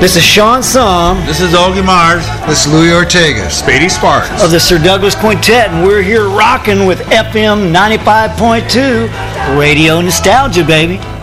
This is Sean Somm. This is Augie Mars. This is Louis Ortega. Spady Sparks. Of the Sir Douglas Quintet, and we're here rocking with FM 95.2 Radio Nostalgia, baby.